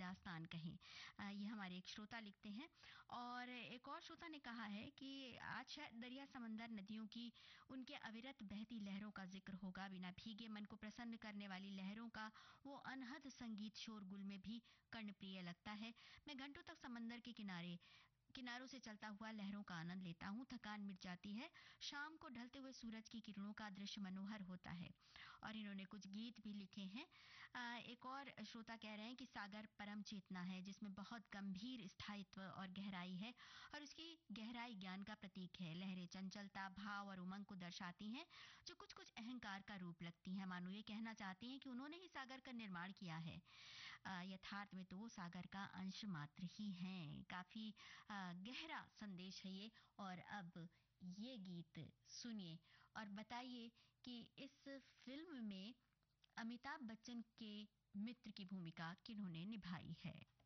दास्तान कहें। ये हमारे एक श्रोता लिखते हैं। और एक और श्रोता ने कहा है कि आज शायद दरिया, समंदर, नदियों की उनके अविरत बहती लहरों का जिक्र होगा। बिना भीगे मन को प्रसन्न करने वाली लहरों का वो अनहद संगीत शोरगुल में भी कर्णप्रिय लगता है। मैं घंटों तक समंदर के किनारों से चलता हुआ लहरों का आनंद लेता हूँ। थकान मिट जाती है। शाम को ढलते हुए सूरज की किरणों का दृश्य मनोहर होता है। और इन्होंने कुछ गीत भी लिखे हैं। एक और श्रोता कह रहे हैं कि सागर परम चेतना है, जिसमें बहुत गंभीर स्थायित्व और गहराई है, और उसकी गहराई ज्ञान का प्रतीक है। लहरें चंचलता, भाव और उमंग को दर्शाती हैं, जो कुछ कुछ अहंकार का रूप लगती हैं। मानो ये कहना चाहती हैं कि उन्होंने ही सागर का निर्माण किया है। यथार्थ में तो वो सागर का अंश मात्र ही हैं। काफी गहरा संदेश है ये। और अब ये गीत सुनिए और बताइए कि इस फिल्म में अमिताभ बच्चन के मित्र की भूमिका किन्होंने निभाई है।